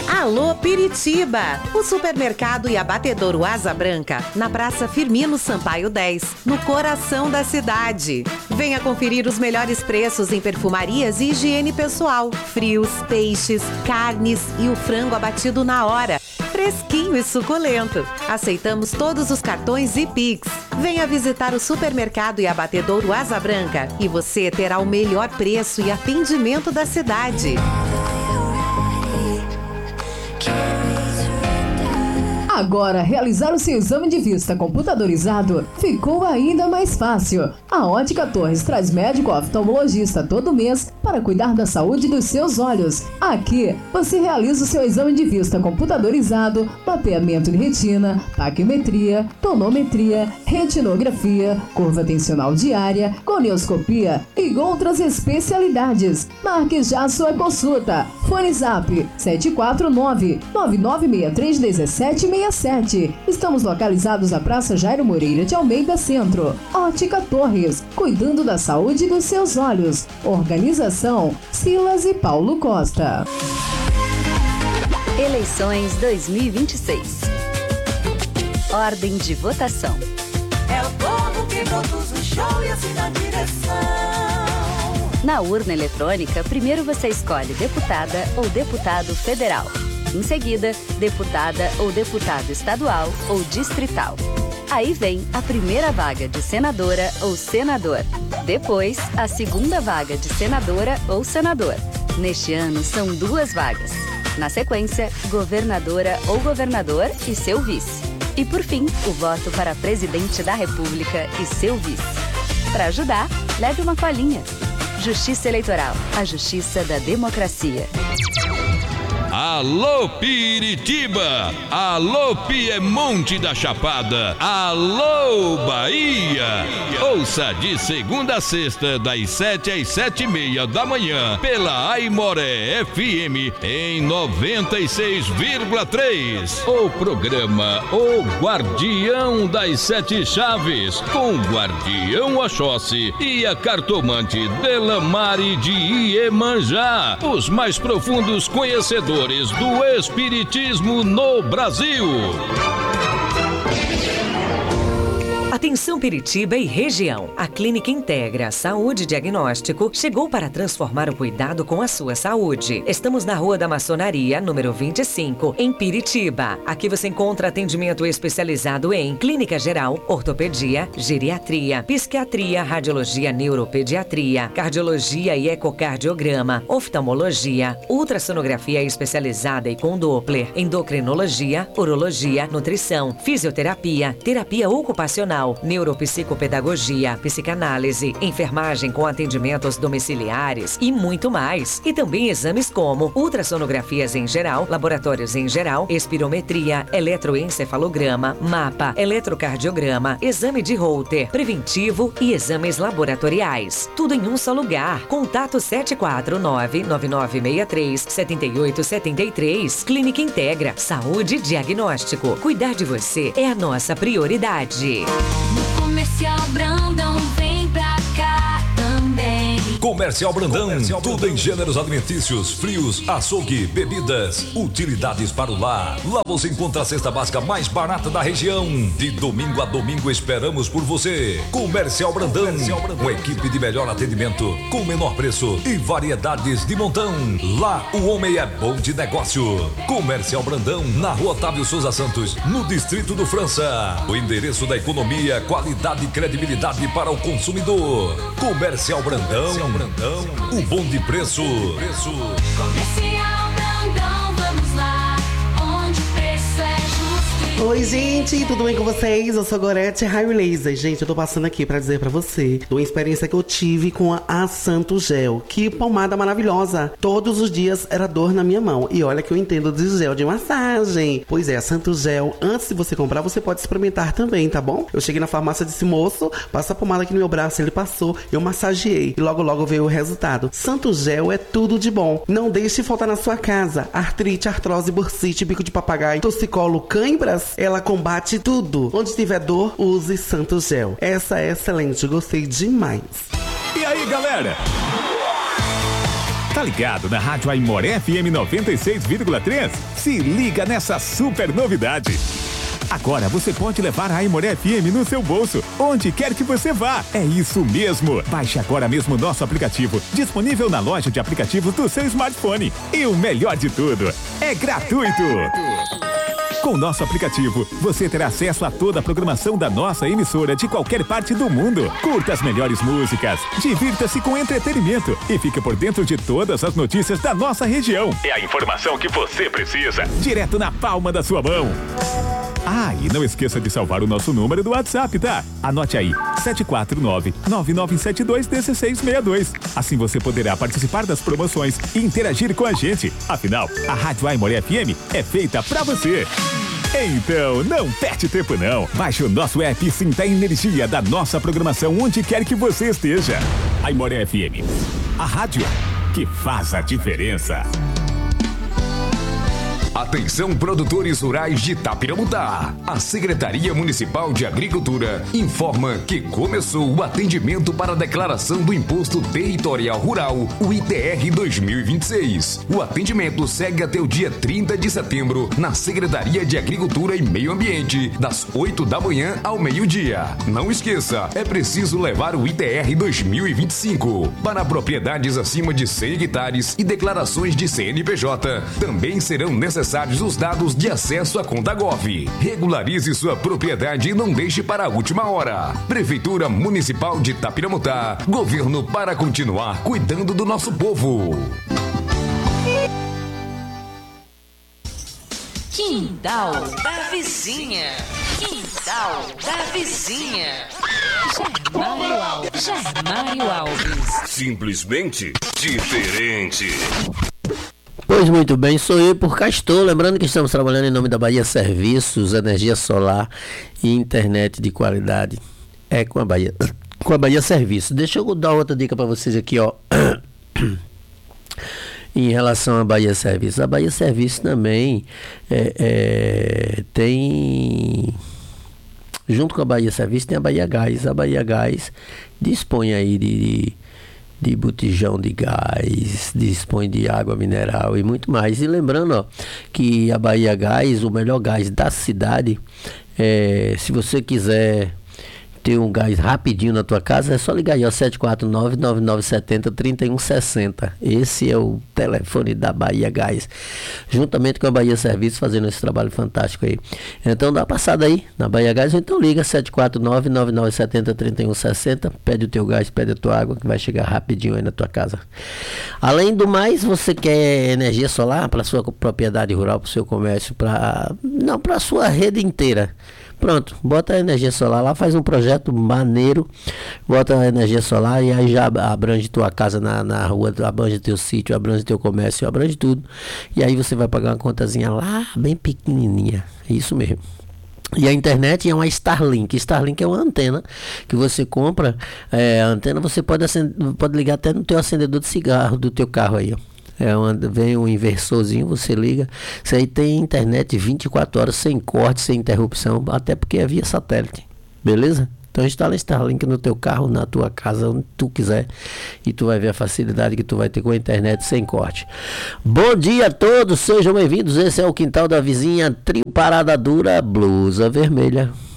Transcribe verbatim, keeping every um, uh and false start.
Alô Piritiba, o supermercado e abatedouro Asa Branca, na Praça Firmino Sampaio dez, no coração da cidade. Venha conferir os melhores preços em perfumarias e higiene pessoal, frios, peixes, carnes e o frango abatido na hora, fresquinho e suculento. Aceitamos todos os cartões e Pix. Venha visitar o supermercado e abatedouro Asa Branca e você terá o melhor preço e atendimento da cidade. Agora, realizar o seu exame de vista computadorizado ficou ainda mais fácil. A Ótica Torres traz médico oftalmologista todo mês para cuidar da saúde dos seus olhos. Aqui, você realiza o seu exame de vista computadorizado, mapeamento de retina, taquimetria, tonometria, retinografia, curva tensional diária, conioscopia e outras especialidades. Marque já a sua consulta. Fone Zap sete quatro nove, nove nove seis três um sete seis sete. Estamos localizados na Praça Jairo Moreira de Almeida Centro. Ótica Torres, cuidando da saúde dos seus olhos. Organização Silas e Paulo Costa. Eleições dois mil e vinte e seis. Ordem de votação. É o povo que produz o show e assim na direção. Na urna eletrônica, primeiro você escolhe deputada ou deputado federal. Em seguida, deputada ou deputado estadual ou distrital. Aí vem a primeira vaga de senadora ou senador. Depois, a segunda vaga de senadora ou senador. Neste ano, são duas vagas. Na sequência, governadora ou governador e seu vice. E por fim, o voto para presidente da República e seu vice. Para ajudar, leve uma colinha. Justiça Eleitoral, a justiça da democracia. Alô Piritiba, alô Piemonte da Chapada, alô Bahia. Ouça de segunda a sexta, das sete às sete e meia da manhã, pela Aimoré F M em noventa e seis vírgula três. O programa O Guardião das Sete Chaves, com o Guardião Oxóssi e a cartomante Delamare de Iemanjá, os mais profundos conhecedores do Espiritismo no Brasil. Atenção Piritiba e região. A Clínica Integra Saúde Diagnóstico chegou para transformar o cuidado com a sua saúde. Estamos na Rua da Maçonaria, número vinte e cinco, em Piritiba. Aqui você encontra atendimento especializado em clínica geral, ortopedia, geriatria, psiquiatria, radiologia, neuropediatria, cardiologia e ecocardiograma, oftalmologia, ultrassonografia especializada e com Doppler, endocrinologia, urologia, nutrição, fisioterapia, terapia ocupacional, neuropsicopedagogia, psicanálise, enfermagem com atendimentos domiciliares e muito mais. E também exames como ultrassonografias em geral, laboratórios em geral, espirometria, eletroencefalograma, mapa, eletrocardiograma, exame de Holter, preventivo e exames laboratoriais. Tudo em um só lugar. Contato sete quatro nove, nove nove seis três, sete oito sete três. Clínica Integra Saúde Diagnóstico. Cuidar de você é a nossa prioridade. No Comercial Brandão, vem pra cá também. Comercial Brandão, Comercial tudo Brandão. Em gêneros alimentícios, frios, açougue, bebidas, utilidades para o lar. Lá você encontra a cesta básica mais barata da região. De domingo a domingo esperamos por você. Comercial Brandão, Comercial Brandão. Uma equipe de melhor atendimento, com menor preço e variedades de montão. Lá o homem é bom de negócio. Comercial Brandão, na Rua Otávio Souza Santos, no Distrito do França. O endereço da economia, qualidade e credibilidade para o consumidor. Comercial Brandão. Comercial Brandão, o bom de preço. Comercial Brandão, vamos lá, onde o preço é justo. Oi, gente, tudo bem com vocês? Eu sou Gorete Raio Laser. Gente, eu tô passando aqui pra dizer pra você de uma experiência que eu tive com a, a Santo Gel. Que pomada maravilhosa. Todos os dias era dor na minha mão. E olha que eu entendo de gel de massagem. Pois é, a Santo Gel, antes de você comprar, você pode experimentar também, tá bom? Eu cheguei na farmácia e disse, moço, passa a pomada aqui no meu braço. Ele passou, eu massageei e logo logo veio o resultado. Santo Gel é tudo de bom. Não deixe faltar na sua casa. Artrite, artrose, bursite, bico de papagaio, torcicolo, cãibras, ela combate tudo. Onde tiver dor, use Santo Gel. Essa é excelente, gostei demais. E aí, galera? Tá ligado na Rádio Aimoré F M noventa e seis vírgula três? Se liga nessa super novidade. Agora você pode levar a Aimoré F M no seu bolso, onde quer que você vá. É isso mesmo. Baixe agora mesmo o nosso aplicativo, disponível na loja de aplicativos do seu smartphone. E o melhor de tudo, é gratuito. Com o nosso aplicativo, você terá acesso a toda a programação da nossa emissora de qualquer parte do mundo. Curta as melhores músicas, divirta-se com entretenimento e fique por dentro de todas as notícias da nossa região. É a informação que você precisa, direto na palma da sua mão. Ah, e não esqueça de salvar o nosso número do WhatsApp, tá? Anote aí, sete quatro nove, nove nove sete dois, um seis seis dois. Assim você poderá participar das promoções e interagir com a gente. Afinal, a Rádio Aimoré F M é feita pra você. Então, não perde tempo não. Baixe o nosso app e sinta a energia da nossa programação onde quer que você esteja. Aimoré F M, a rádio que faz a diferença. Atenção, produtores rurais de Tapiramutá. A Secretaria Municipal de Agricultura informa que começou o atendimento para a declaração do Imposto Territorial Rural, o I T R dois mil e vinte e seis. O atendimento segue até o dia trinta de setembro na Secretaria de Agricultura e Meio Ambiente, das oito da manhã ao meio-dia. Não esqueça, é preciso levar o I T R dois mil e vinte e cinco. Para propriedades acima de cem hectares e declarações de C N P J, também serão necessários os dados de acesso à conta Gov. Regularize sua propriedade e não deixe para a última hora. Prefeitura Municipal de Tapiramutá. Governo para continuar cuidando do nosso povo. Quintal da Vizinha. Quintal da Vizinha. Germário Alves. Germário Alves. Simplesmente diferente. Pois muito bem, sou eu, por cá estou. Lembrando que estamos trabalhando em nome da Bahia Serviços, energia solar e internet de qualidade. É com a Bahia, com a Bahia Serviços. Deixa eu dar outra dica para vocês aqui, ó. Em relação à Bahia Serviços. A Bahia Serviços também é, é, tem... Junto com a Bahia Serviços tem a Bahia Gás. A Bahia Gás dispõe aí de... de de botijão de gás, dispõe de água mineral e muito mais. E lembrando, ó, que a Bahia Gás, o melhor gás da cidade, é, se você quiser ter um gás rapidinho na tua casa, é só ligar aí, ó, sete quatro nove, nove nove sete zero, três um seis zero. Esse é o telefone da Bahia Gás, juntamente com a Bahia Serviços, fazendo esse trabalho fantástico aí. Então dá uma passada aí na Bahia Gás, ou então liga sete quatro nove, nove nove sete zero, três um seis zero, pede o teu gás, pede a tua água, que vai chegar rapidinho aí na tua casa. Além do mais, você quer energia solar para sua propriedade rural, para o seu comércio, para não, para a sua rede inteira. Pronto, bota a energia solar lá, faz um projeto maneiro, bota a energia solar e aí já abrange tua casa na, na rua, abrange teu sítio, abrange teu comércio, abrange tudo. E aí você vai pagar uma contazinha lá, bem pequenininha, isso mesmo. E a internet é uma Starlink. Starlink é uma antena que você compra, é, a antena você pode, acender, pode ligar até no teu acendedor de cigarro do teu carro aí, ó. É uma, vem um inversorzinho, você liga. Isso aí tem internet vinte e quatro horas, sem corte, sem interrupção, até porque é via satélite. Beleza? Então instala Starlink no teu carro, na tua casa, onde tu quiser. E tu vai ver a facilidade que tu vai ter com a internet sem corte. Bom dia a todos, sejam bem-vindos. Esse é o Quintal da Vizinha, trio Parada Dura, blusa vermelha.